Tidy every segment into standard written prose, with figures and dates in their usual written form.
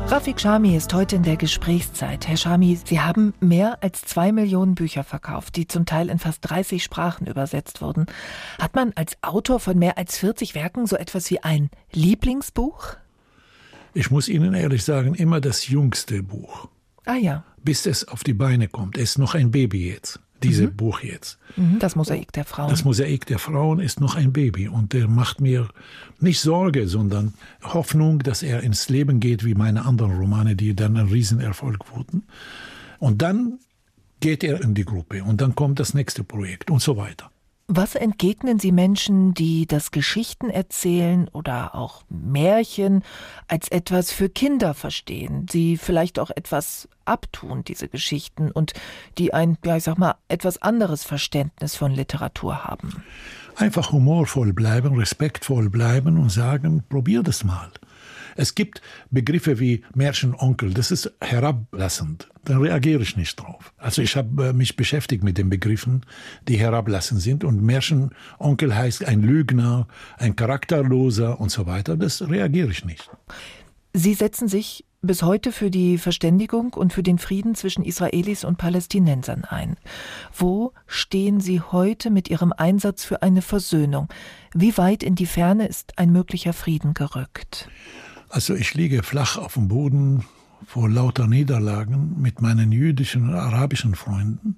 Rafik Chami ist heute in der Gesprächszeit. Herr Chami, Sie haben mehr als 2 Millionen Bücher verkauft, die zum Teil in fast 30 Sprachen übersetzt wurden. Hat man als Autor von mehr als 40 Werken so etwas wie ein Lieblingsbuch? Ich muss Ihnen ehrlich sagen, immer das jüngste Buch. Ah ja. Bis es auf die Beine kommt. Es ist noch ein Baby jetzt. Dieses Buch jetzt. Das Mosaik der Frauen. Das Mosaik der Frauen ist noch ein Baby. Und der macht mir nicht Sorge, sondern Hoffnung, dass er ins Leben geht wie meine anderen Romane, die dann ein Riesenerfolg wurden. Und dann geht er in die Gruppe. Und dann kommt das nächste Projekt und so weiter. Was entgegnen Sie Menschen, die das Geschichten erzählen oder auch Märchen als etwas für Kinder verstehen, sie vielleicht auch etwas abtun, diese Geschichten, und die ein, etwas anderes Verständnis von Literatur haben? Einfach humorvoll bleiben, respektvoll bleiben und sagen, probier das mal. Es gibt Begriffe wie Märchenonkel, das ist herablassend. Da reagiere ich nicht drauf. Also ich habe mich beschäftigt mit den Begriffen, die herablassend sind. Und Märchenonkel heißt ein Lügner, ein Charakterloser und so weiter. Das reagiere ich nicht. Sie setzen sich bis heute für die Verständigung und für den Frieden zwischen Israelis und Palästinensern ein. Wo stehen Sie heute mit Ihrem Einsatz für eine Versöhnung? Wie weit in die Ferne ist ein möglicher Frieden gerückt? Also ich liege flach auf dem Boden vor lauter Niederlagen mit meinen jüdischen und arabischen Freunden,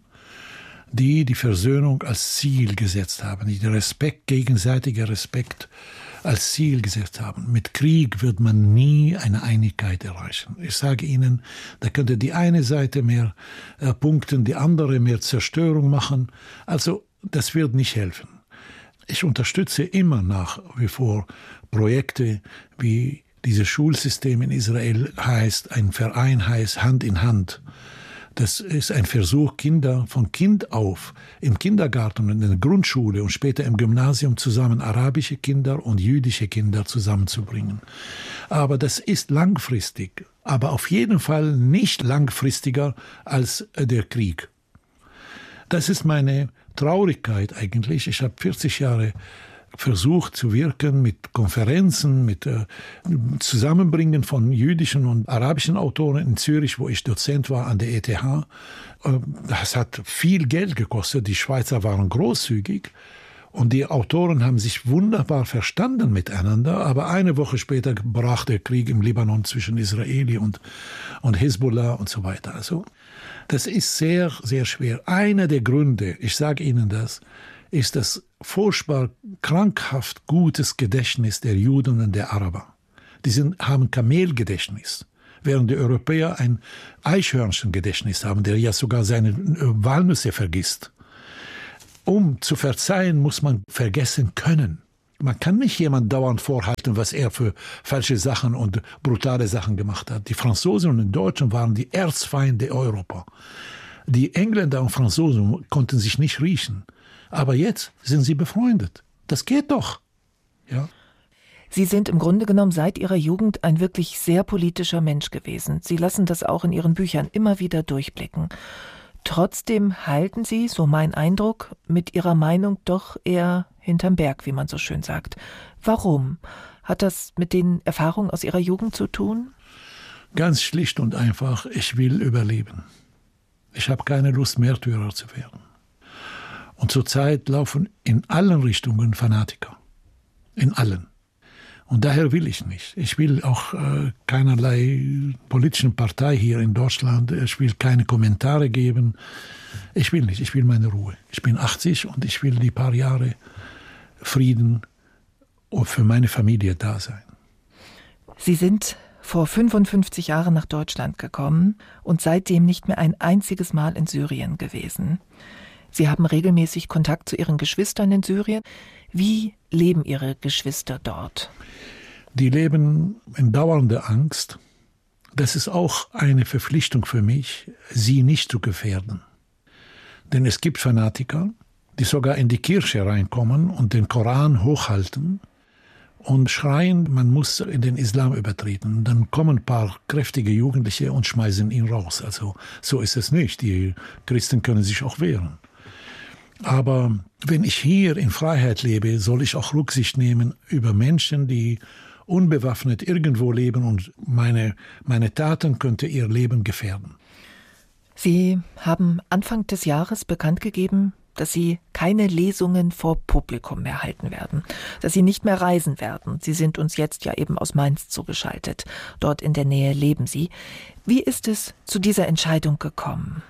die die Versöhnung als Ziel gesetzt haben, die den Respekt, gegenseitiger Respekt als Ziel gesetzt haben. Mit Krieg wird man nie eine Einigkeit erreichen. Ich sage Ihnen, da könnte die eine Seite mehr punkten, die andere mehr Zerstörung machen. Also das wird nicht helfen. Ich unterstütze immer nach wie vor Projekte wie dieses Schulsystem in Israel heißt, ein Verein heißt Hand in Hand. Das ist ein Versuch, Kinder von Kind auf im Kindergarten und in der Grundschule und später im Gymnasium zusammen arabische Kinder und jüdische Kinder zusammenzubringen. Aber das ist langfristig, aber auf jeden Fall nicht langfristiger als der Krieg. Das ist meine Traurigkeit eigentlich. Ich habe 40 Jahre versucht zu wirken mit Konferenzen, mit Zusammenbringen von jüdischen und arabischen Autoren in Zürich, wo ich Dozent war an der ETH. Das hat viel Geld gekostet. Die Schweizer waren großzügig und die Autoren haben sich wunderbar verstanden miteinander. Aber eine Woche später brach der Krieg im Libanon zwischen Israeli und Hisbollah und so weiter. Also das ist sehr, sehr schwer. Einer der Gründe, ich sage Ihnen das, ist das furchtbar krankhaft gutes Gedächtnis der Juden und der Araber. Die haben Kamelgedächtnis, während die Europäer ein Eichhörnchengedächtnis haben, der ja sogar seine Walnüsse vergisst. Um zu verzeihen, muss man vergessen können. Man kann nicht jemand dauernd vorhalten, was er für falsche Sachen und brutale Sachen gemacht hat. Die Franzosen und die Deutschen waren die Erzfeinde Europas. Die Engländer und Franzosen konnten sich nicht riechen. Aber jetzt sind sie befreundet. Das geht doch. Ja. Sie sind im Grunde genommen seit Ihrer Jugend ein wirklich sehr politischer Mensch gewesen. Sie lassen das auch in Ihren Büchern immer wieder durchblicken. Trotzdem halten Sie, so mein Eindruck, mit Ihrer Meinung doch eher hinterm Berg, wie man so schön sagt. Warum? Hat das mit den Erfahrungen aus Ihrer Jugend zu tun? Ganz schlicht und einfach, ich will überleben. Ich habe keine Lust, Märtyrer zu werden. Und zurzeit laufen in allen Richtungen Fanatiker. In allen. Und daher will ich nicht. Ich will auch keinerlei politischen Partei hier in Deutschland. Ich will keine Kommentare geben. Ich will nicht. Ich will meine Ruhe. Ich bin 80 und ich will die paar Jahre Frieden und für meine Familie da sein. Sie sind vor 55 Jahren nach Deutschland gekommen und seitdem nicht mehr ein einziges Mal in Syrien gewesen. Sie haben regelmäßig Kontakt zu Ihren Geschwistern in Syrien. Wie leben Ihre Geschwister dort? Die leben in dauernder Angst. Das ist auch eine Verpflichtung für mich, sie nicht zu gefährden. Denn es gibt Fanatiker, die sogar in die Kirche reinkommen und den Koran hochhalten und schreien, man muss in den Islam übertreten. Dann kommen ein paar kräftige Jugendliche und schmeißen ihn raus. Also so ist es nicht. Die Christen können sich auch wehren. Aber wenn ich hier in Freiheit lebe, soll ich auch Rücksicht nehmen über Menschen, die unbewaffnet irgendwo leben und meine Taten könnte ihr Leben gefährden. Sie haben Anfang des Jahres bekannt gegeben, dass Sie keine Lesungen vor Publikum mehr halten werden, dass Sie nicht mehr reisen werden. Sie sind uns jetzt ja eben aus Mainz zugeschaltet. Dort in der Nähe leben Sie. Wie ist es zu dieser Entscheidung gekommen?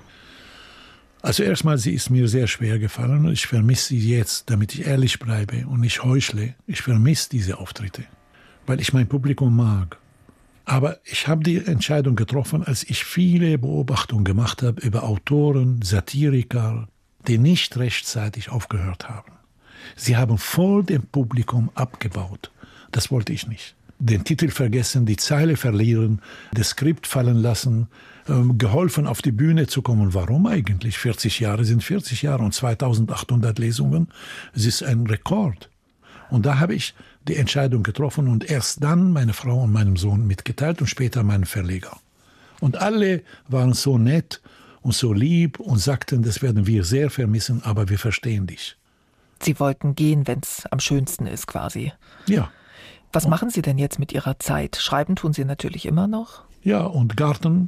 Also erstmal, sie ist mir sehr schwer gefallen und ich vermisse sie jetzt, damit ich ehrlich bleibe und nicht heuchle. Ich vermisse diese Auftritte, weil ich mein Publikum mag. Aber ich habe die Entscheidung getroffen, als ich viele Beobachtungen gemacht habe über Autoren, Satiriker, die nicht rechtzeitig aufgehört haben. Sie haben voll dem Publikum abgebaut. Das wollte ich nicht. Den Titel vergessen, die Zeile verlieren, das Skript fallen lassen, geholfen auf die Bühne zu kommen. Warum eigentlich? 40 Jahre sind 40 Jahre und 2800 Lesungen, es ist ein Rekord. Und da habe ich die Entscheidung getroffen und erst dann meine Frau und meinem Sohn mitgeteilt und später meinen Verleger. Und alle waren so nett und so lieb und sagten, das werden wir sehr vermissen, aber wir verstehen dich. Sie wollten gehen, wenn es am schönsten ist quasi. Ja. Was machen Sie denn jetzt mit Ihrer Zeit? Schreiben tun Sie natürlich immer noch? Ja, und Garten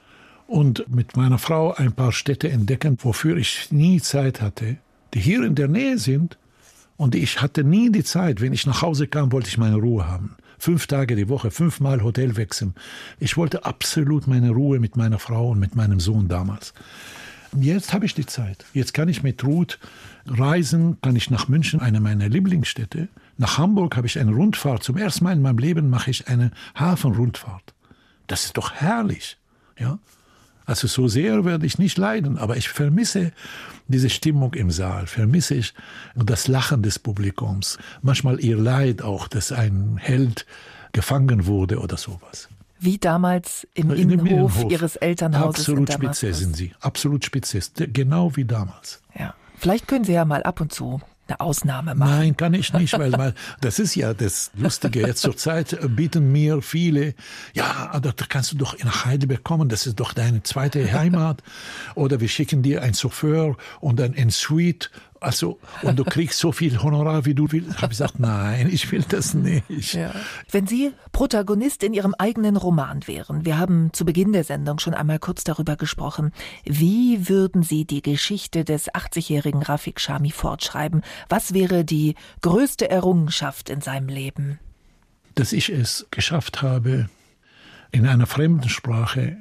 und mit meiner Frau ein paar Städte entdecken, wofür ich nie Zeit hatte, die hier in der Nähe sind. Und ich hatte nie die Zeit. Wenn ich nach Hause kam, wollte ich meine Ruhe haben. 5 Tage die Woche, 5-mal Hotel wechseln. Ich wollte absolut meine Ruhe mit meiner Frau und mit meinem Sohn damals. Jetzt habe ich die Zeit. Jetzt kann ich mit Ruth reisen, kann ich nach München, eine meiner Lieblingsstädte. Nach Hamburg habe ich eine Rundfahrt. Zum ersten Mal in meinem Leben mache ich eine Hafenrundfahrt. Das ist doch herrlich. Ja? Also so sehr werde ich nicht leiden, aber ich vermisse diese Stimmung im Saal, vermisse ich das Lachen des Publikums. Manchmal ihr Leid auch, dass ein Held gefangen wurde oder sowas. Wie damals im Innenhof Ihres Elternhauses absolut in Damaskus. Spitze sind Sie, absolut spitze, genau wie damals. Ja. Vielleicht können Sie ja mal ab und zu eine Ausnahme machen. Nein, kann ich nicht, weil das ist ja das Lustige. Jetzt zur Zeit bieten mir viele, ja, da kannst du doch nach Heidelberg kommen, das ist doch deine zweite Heimat. Oder wir schicken dir einen Chauffeur und dann ein Suite. Also, und du kriegst so viel Honorar, wie du willst. Ich habe gesagt, nein, ich will das nicht. Ja. Wenn Sie Protagonist in Ihrem eigenen Roman wären, wir haben zu Beginn der Sendung schon einmal kurz darüber gesprochen, wie würden Sie die Geschichte des 80-jährigen Rafik Chami fortschreiben? Was wäre die größte Errungenschaft in seinem Leben? Dass ich es geschafft habe, in einer fremden Sprache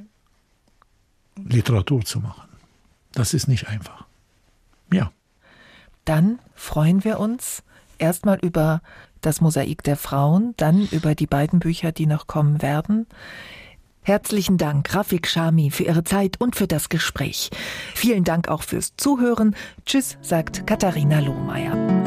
Literatur zu machen. Das ist nicht einfach. Ja. Dann freuen wir uns erstmal über das Mosaik der Frauen, dann über die beiden Bücher, die noch kommen werden. Herzlichen Dank, Rafik Chami, für Ihre Zeit und für das Gespräch. Vielen Dank auch fürs Zuhören. Tschüss, sagt Katharina Lohmeier.